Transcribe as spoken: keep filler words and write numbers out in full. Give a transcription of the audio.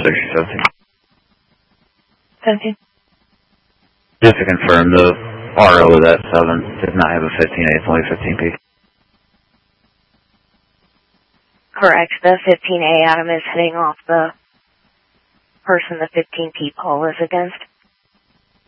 sixty seventeen. seventeen. Just to confirm, the R O of that seven does not have a fifteen A, it's only fifteen P. Correct. The fifteen A Adam is hitting off the person the fifteen P pole is against.